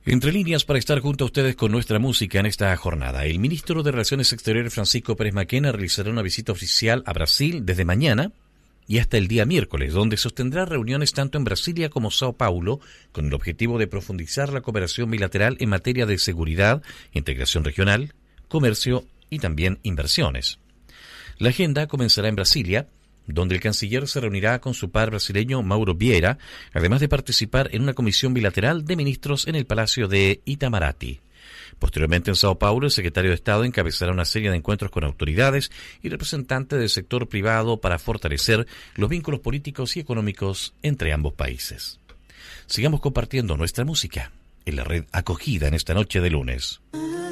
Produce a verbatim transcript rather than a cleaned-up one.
Entre líneas para estar junto a ustedes con nuestra música en esta jornada. El ministro de Relaciones Exteriores Francisco Pérez Mackenna realizará una visita oficial a Brasil desde mañana y hasta el día miércoles, donde sostendrá reuniones tanto en Brasilia como Sao Paulo, con el objetivo de profundizar la cooperación bilateral en materia de seguridad, integración regional, comercio y también inversiones. La agenda comenzará en Brasilia, donde el canciller se reunirá con su par brasileño Mauro Vieira, además de participar en una comisión bilateral de ministros en el Palacio de Itamaraty. Posteriormente, en Sao Paulo, el secretario de Estado encabezará una serie de encuentros con autoridades y representantes del sector privado para fortalecer los vínculos políticos y económicos entre ambos países. Sigamos compartiendo nuestra música en la red acogida en esta noche de lunes.